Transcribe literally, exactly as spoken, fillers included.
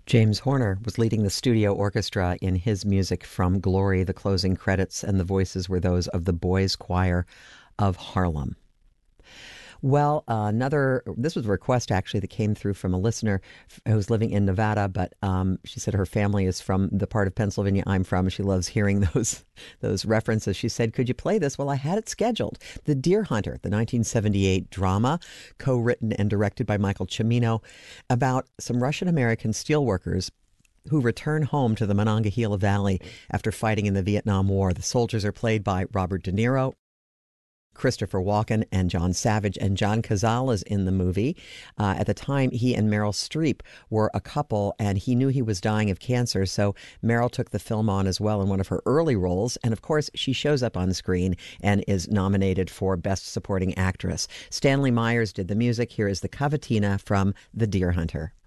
James Horner was leading the studio orchestra in his music from Glory, the closing credits, and the voices were those of the Boys Choir of Harlem. Well, uh, another, this was a request actually that came through from a listener who's living in Nevada, but um, she said her family is from the part of Pennsylvania I'm from. She loves hearing those those references. She said, could you play this? Well, I had it scheduled. The Deer Hunter, the nineteen seventy-eight drama, co-written and directed by Michael Cimino, about some Russian-American steelworkers who return home to the Monongahela Valley after fighting in the Vietnam War. The soldiers are played by Robert De Niro, Christopher Walken, and John Savage, and John Cazale is in the movie. Uh, at the time, he and Meryl Streep were a couple, and he knew he was dying of cancer, so Meryl took the film on as well in one of her early roles, and of course, she shows up on screen and is nominated for Best Supporting Actress. Stanley Myers did the music. Here is the Cavatina from The Deer Hunter.